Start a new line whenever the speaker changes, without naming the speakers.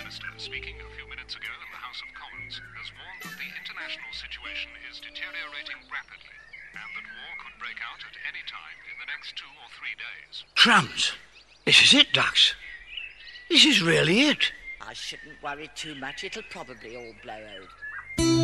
Minister, speaking a few minutes ago in the House of Commons, has warned that the international situation is deteriorating rapidly and that war could break out at any time in the next 2 or 3 days.
Crumbs! This is it, Dux. This is really it.
I shouldn't worry too much. It'll probably all blow over.